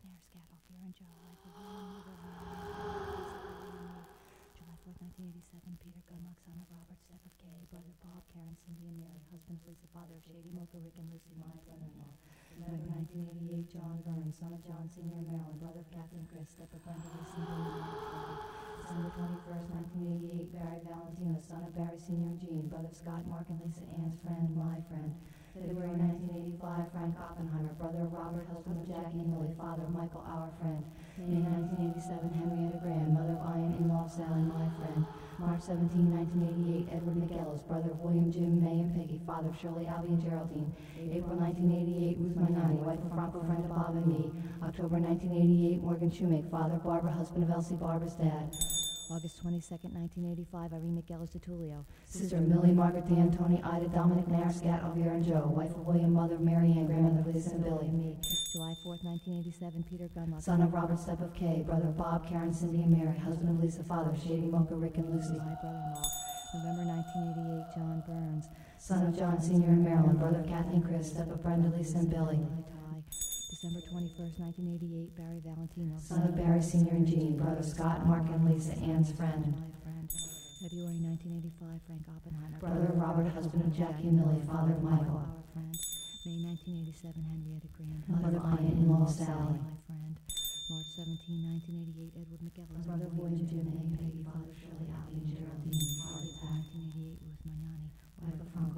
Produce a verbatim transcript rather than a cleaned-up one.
Nair, Scat, Ophir, and Joe. Life of William, Mother of July fourth, nineteen eighty-seven, Peter Gunlock, son of Robert, step of Kay, brother Bob, Karen, Cindy, and Mary, husband of Lisa, father of Shady, Mocha, Rick, and Lucy, my brother-in-law. November nineteen eighty-eight, John Burns, son of John Senior in Maryland, brother of Kathy and Chris, step of Brenda, Lisa, and Billy, Friday. December twenty-first, nineteen eighty-eight, Barry Valentino, son of Barry Senior and Jean, brother of Scott, Mark, and Lisa, Ann's friend, my friend. February nineteen eighty-five, Frank Oppenheimer, brother of Robert, husband of Jackie and Lily, father of Michael, our friend. May nineteen eighty-seven, Henrietta Graham, mother of Ian, in-law of Sally, my friend. March seventeenth, nineteen eighty-eight, Edward McGellis, brother of William, Jim, May, and Peggy, father of Shirley, Albie, and Geraldine. April nineteen eighty-eight, Ruth Magnani, wife of Franco, friend of Bob and me. October nineteen eighty-eight, Morgan Shoemake, father of Barbara, husband of Elsie, Barbara's dad. August twenty-second, nineteen eighty-five, Irene McGellis DeTulio. Sister of Millie, Margaret, Dan, Tony, Ida, Dominic, Nair, Scat, Alvier, and Joe. Wife of William, mother of Mary Ann, grandmother of Lisa and Billy. Me. July fourth, nineteen eighty-seven, Peter Gunlock, son of Robert, step of Kay, brother of Bob, Karen, Cindy, and Mary, husband of Lisa, father of Shady, Mocha, Rick, and Lucy. My brother-in-law. November nineteen eighty-eight, John Burns, son of John Senior in Maryland, brother of Kathy and Chris, step of Brenda, Lisa, and Billy. December twenty-first, nineteen eighty-eight, Barry Valentino, son of Barry Senior and Jean, brother of Scott, Mark, and Lisa, Ann's friend. February nineteen eighty-five, Frank Oppenheimer, brother of Robert, husband of Jackie and Millie, father of Michael. Our friend. May nineteen eighty-seven, Henrietta Graham, mother of Ian, in-law of Sally. My friend. March seventeenth, nineteen eighty-eight, Edward McGellis, brother of William, Jim, May, and Peggy, father of Shirley, Albie, and Geraldine. nineteen eighty-eight, Ruth Magnani, wife of Franco,